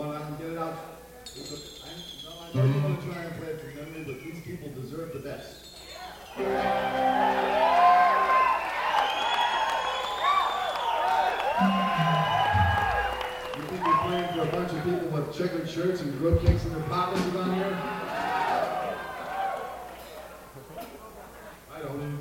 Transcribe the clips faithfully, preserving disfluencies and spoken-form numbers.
want to get it out? It's a, I, no, I know you want to try and play it from memory, but these people deserve the best. You think you're playing for a bunch of people with checkered shirts and grub cakes in their pockets around here? I don't.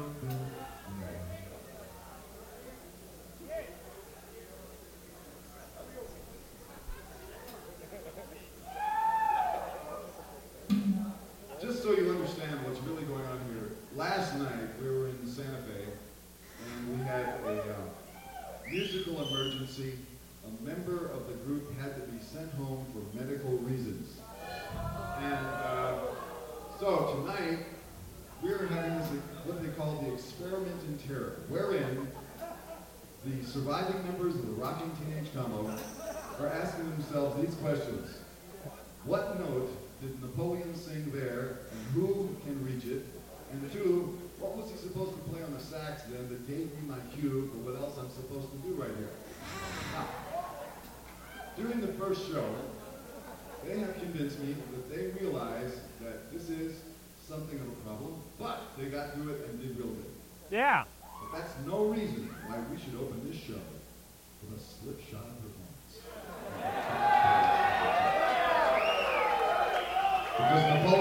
Just so you understand what's really going on here, last night we were in Santa Fe and we had a uh, musical emergency. A member of the group had to be sent home for medical reasons. And uh, so tonight we're having this, what they call the experiment in terror, wherein the surviving members of the Rocking Teenage Combo are asking themselves these questions. What note did Napoleon sing there, and who can reach it? And two, what was he supposed to play on the sax then that gave me my cue for what else I'm supposed to do right here? Now, during the first show, they have convinced me that they realize that this is something of a problem, but they got through it and did real good. Yeah. But that's no reason why we should open this show with a slipshod performance. Because Napoleon